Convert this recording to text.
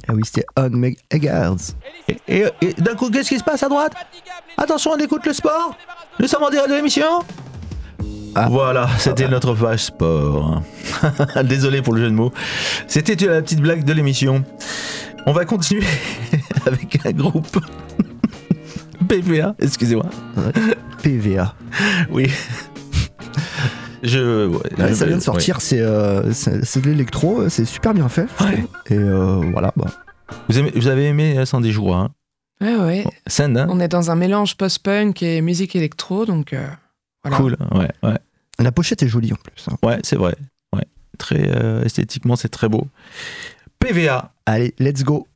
Ah oui, c'était On Megahertz. Et d'un coup, qu'est-ce qui se passe à droite? Attention, on écoute le sport. Nous sommes en direct de l'émission. Ah. Voilà, c'était notre page sport. Désolé pour le jeu de mots. C'était la petite blague de l'émission. On va continuer avec un groupe PVA, excusez-moi. PVA. Oui. Ça vient de sortir, c'est de l'électro, c'est super bien fait. Ouais. Et voilà. Bah. Vous avez aimé Sandy Joie, hein? Ouais. Sand, hein? On est dans un mélange post-punk et musique électro, donc voilà. Cool, ouais. La pochette est jolie en plus. Hein. Ouais, c'est vrai. Ouais. Très esthétiquement, c'est très beau. PVA. Allez, let's go.